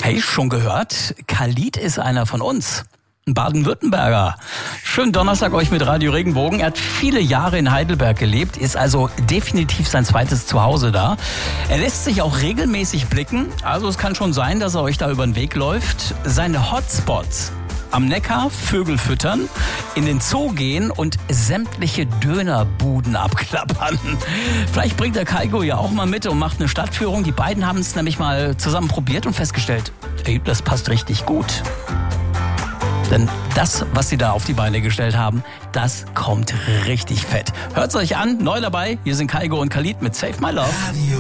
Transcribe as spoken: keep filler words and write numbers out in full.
Hey, schon gehört? Khalid ist einer von uns. Ein Baden-Württemberger. Schönen Donnerstag euch mit Radio Regenbogen. Er hat viele Jahre in Heidelberg gelebt, ist also definitiv sein zweites Zuhause da. Er lässt sich auch regelmäßig blicken, also es kann schon sein, dass er euch da über den Weg läuft. Seine Hotspots: am Neckar Vögel füttern, in den Zoo gehen und sämtliche Dönerbuden abklappern. Vielleicht bringt der Kaigo ja auch mal mit und macht eine Stadtführung. Die beiden haben es nämlich mal zusammen probiert und festgestellt, ey, das passt richtig gut. Denn das, was sie da auf die Beine gestellt haben, das kommt richtig fett. Hört's euch an, neu dabei. Hier sind Kaigo und Khalid mit Save My Love. Radio